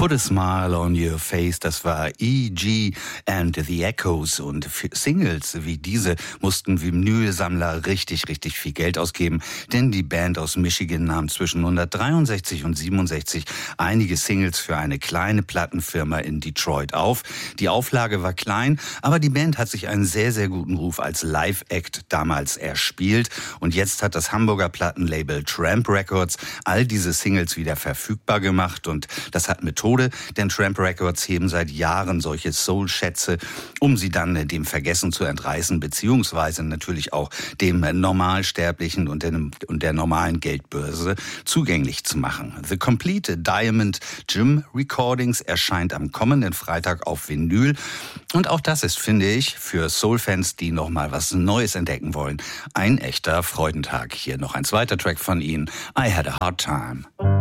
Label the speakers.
Speaker 1: Put a Smile on Your Face, das war E.G. and the Echoes. Und für Singles wie diese mussten Vinylsammler richtig viel Geld ausgeben, denn die Band aus Michigan nahm zwischen 1963 und 67 einige Singles für eine kleine Plattenfirma in Detroit auf. Die Auflage war klein, aber die Band hat sich einen sehr guten Ruf als Live-Act damals erspielt. Und jetzt hat das Hamburger Plattenlabel Tramp Records all diese Singles wieder verfügbar gemacht. Und das hat Methode, denn Tramp Records heben seit Jahren solche Soul-Schätze, um sie dann dem Vergessen zu entreißen, beziehungsweise natürlich auch dem Normalsterblichen und der normalen Geldbörse zugänglich zu machen. The Complete Diamond Gym Recordings erscheint am kommenden Freitag auf Vinyl. Und auch das ist, finde ich, für Soul-Fans, die nochmal was Neues entdecken wollen, ein echter Freudentag. Hier noch ein zweiter Track von ihnen, I Had a Hard Time.